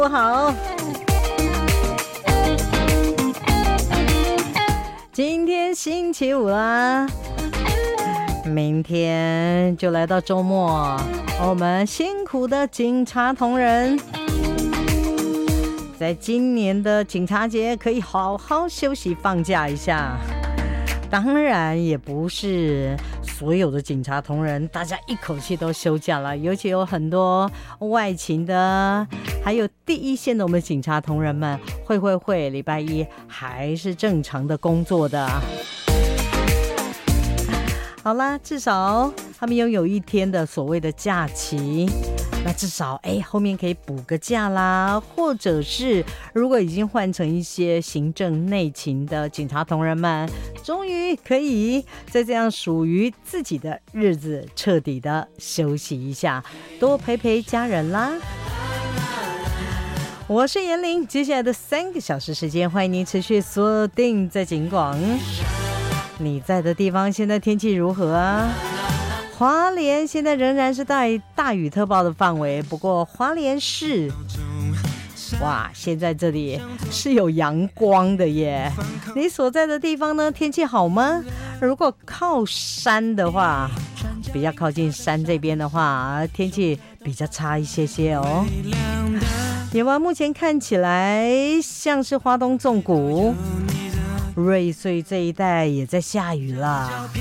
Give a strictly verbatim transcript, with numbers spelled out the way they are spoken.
不好。今天星期五啦，明天就来到周末，我们辛苦的警察同仁在今年的警察节可以好好休息放假一下。当然也不是所有的警察同仁大家一口气都休假了，尤其有很多外勤的还有第一线的我们警察同仁们会会会礼拜一还是正常的工作的。好啦，至少他们拥有一天的所谓的假期，那至少哎后面可以补个假啦，或者是如果已经换成一些行政内勤的警察同仁们，终于可以在这样属于自己的日子彻底的休息一下，多陪陪家人啦。我是严玲，接下来的三个小时时间，欢迎您持续锁定在警广。你在的地方现在天气如何啊？花莲现在仍然是大雨大雨特报的范围，不过花莲市哇，现在这里是有阳光的耶。你所在的地方呢，天气好吗？如果靠山的话，比较靠近山这边的话，天气比较差一些些哦。有吗？目前看起来像是花东纵谷、瑞穗这一带也在下雨了。